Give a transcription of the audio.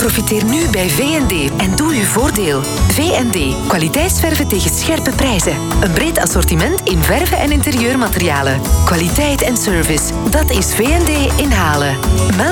Profiteer nu bij V&D en doe uw voordeel. V&D, kwaliteitsverven tegen scherpe prijzen. Een breed assortiment in verven en interieurmaterialen. Kwaliteit en service, dat is V&D in Halen. Meld